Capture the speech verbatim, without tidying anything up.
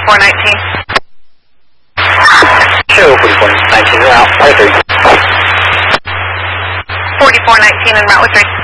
forty-four nineteen. Show forty-four nineteen, route, route three. forty-four nineteen and route with three.